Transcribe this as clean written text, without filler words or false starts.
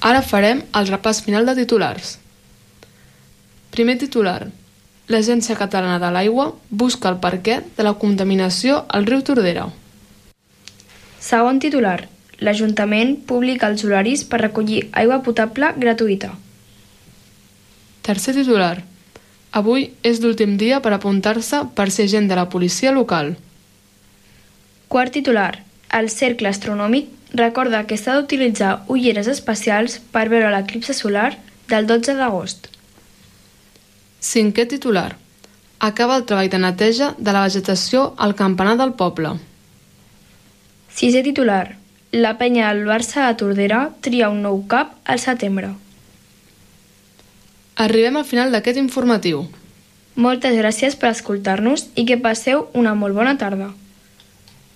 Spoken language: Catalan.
Ara farem el repàs final de titulars. Primer titular. L'Agència Catalana de l'Aigua busca el perquè de la contaminació al riu Tordera. Segon titular. L'Ajuntament publica els horaris per recollir aigua potable gratuïta. Tercer titular. Avui és l'últim dia per apuntar-se per ser agent de la policia local. Quart titular. El Cercle Astronòmic recorda que s'ha d'utilitzar ulleres especials per veure l'eclipsi solar del 12 d'agost. Cinquè titular. Acaba el treball de neteja de la vegetació al campanar del poble. Sisè titular. La penya del Barça de Tordera tria un nou cap al setembre. Arribem al final d'aquest informatiu. Moltes gràcies per escoltar-nos i que passeu una molt bona tarda.